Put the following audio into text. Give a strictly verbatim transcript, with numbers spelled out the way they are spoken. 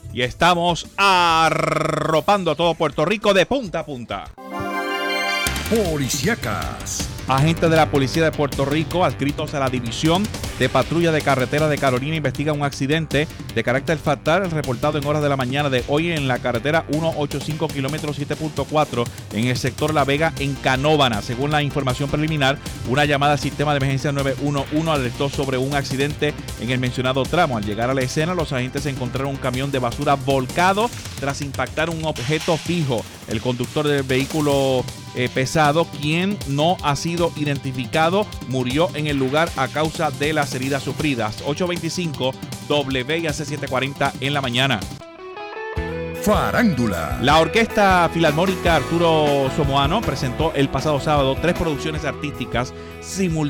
y estamos arropando a todo Puerto Rico de punta a punta. Policíacas. Agentes de la Policía de Puerto Rico, adscritos a la División de Patrulla de Carretera de Carolina, investigan un accidente de carácter fatal reportado en horas de la mañana de hoy en la carretera ciento ochenta y cinco kilómetros siete punto cuatro en el sector La Vega en Canóvana. Según la información preliminar, una llamada al sistema de emergencia nueve uno uno alertó sobre un accidente en el mencionado tramo. Al llegar a la escena, los agentes encontraron un camión de basura volcado tras impactar un objeto fijo. El conductor del vehículo eh, pesado, quien no ha sido identificado, murió en el lugar a causa de las heridas sufridas. ocho veinticinco W I A C setecientos cuarenta en la mañana. Farándula. La Orquesta Filarmónica Arturo Somoano presentó el pasado sábado tres producciones artísticas simultáneas